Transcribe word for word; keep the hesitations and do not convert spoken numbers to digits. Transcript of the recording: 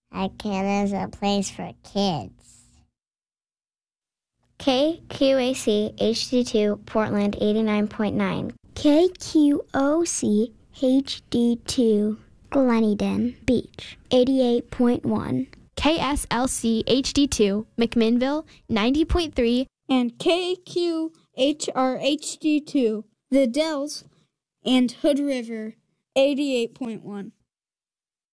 Ikeda is a place for kids. K Q A C H D two Portland eighty-nine point nine. K Q O C H D two Gleneden Beach eighty-eight point one. K S L C H D two McMinnville ninety point three. And K Q H R H D two The Dells and Hood River eighty-eight point one.